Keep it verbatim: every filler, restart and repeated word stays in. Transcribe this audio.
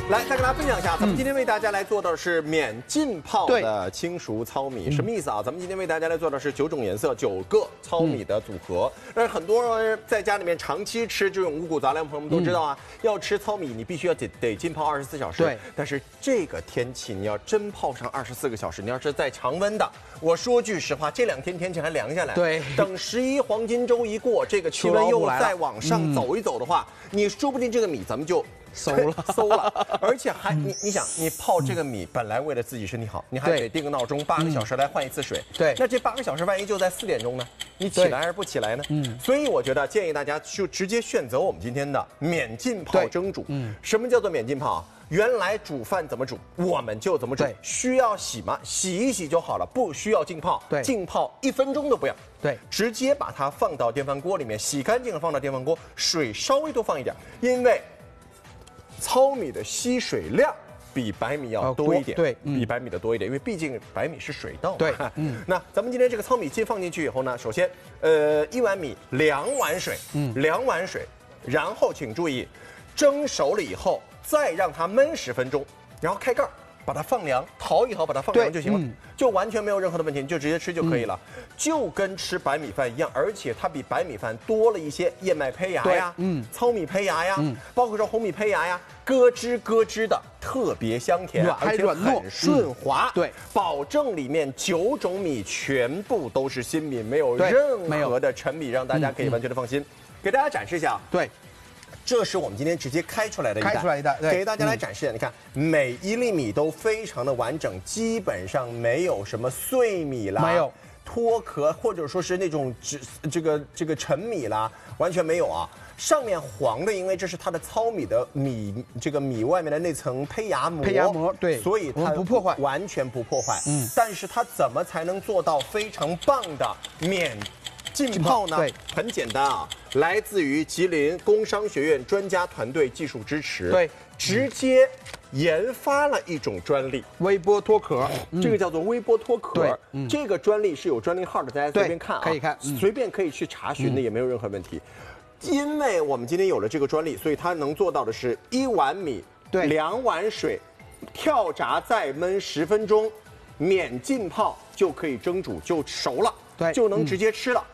来，再跟大家分享一下，咱们今天为大家来做的是免浸泡的轻熟糙米，什么意思啊？咱们今天为大家来做的是九种颜色、九个糙米的组合。但是很多人在家里面长期吃这种五谷杂粮，朋友们都知道啊，要吃糙米，你必须要得得浸泡二十四小时。 对。 但是这个天气，你要真泡上二十四个小时，你要是在常温的，我说句实话，这两天天气还凉下来。 对。 等十一黄金周一过，这个气温又再往上走一走的话，你说不定这个米咱们就。馊了，馊了，而且还你你想，你泡这个米本来为了自己身体好，你还得定个闹钟，八个小时来换一次水。 对， 那这八个小时万一就在四点钟呢？你起来还是不起来呢？嗯，所以我觉得建议大家就直接选择我们今天的免浸泡蒸煮。嗯，什么叫做免浸泡？原来煮饭怎么煮，我们就怎么煮。需要洗吗？洗一洗就好了，不需要浸泡。 对， 浸泡一分钟都不要。 对， 直接把它放到电饭锅里面，洗干净了放到电饭锅，水稍微多放一点，因为。糙米的吸水量比白米要多一点， 对， 嗯、比白米的多一点，因为毕竟白米是水稻嘛。 对，嗯。 那咱们今天这个糙米进放进去以后呢，首先，呃，一碗米两碗水，嗯，两碗水，然后请注意，蒸熟了以后再让它焖十分钟，然后开盖。把它放凉，淘一淘，把它放凉就行了，嗯、就完全没有任何的问题，你就直接吃就可以了，嗯、就跟吃白米饭一样，而且它比白米饭多了一些燕麦胚芽呀，嗯，糙米胚芽呀，嗯，包括说红米胚芽呀，咯吱咯吱的，特别香甜，而且很顺滑， 对， 保证里面九种米全部都是新米，没有任何的陈米，让大家可以完全的放心。给大家展示一下， 对。 这是我们今天直接开出来的一袋， 开出来一袋， 给大家来展示。嗯、你看，每一粒米都非常的完整，基本上没有什么碎米啦， 没有脱壳，或者说是那种只这个这个陈米啦，完全没有啊。上面黄的，因为这是它的糙米的米，这个米外面的那层胚芽膜， 胚芽膜对， 所以它不破坏， 完全不破坏。嗯，但是它怎么才能做到非常棒的免？浸泡呢？很简单啊，来自于吉林工商学院专家团队技术支持， 对， 直接研发了一种专利， 微波脱壳， 嗯、这个叫做微波脱壳。对，嗯、这个专利是有专利号的，大家随便看啊， 可以看， 嗯、随便可以去查询的，也没有任何问题。嗯、因为我们今天有了这个专利，所以它能做到的是一碗米，对，两碗水，跳炸再焖十分钟，免浸泡就可以蒸煮就熟了。对，就能直接吃了。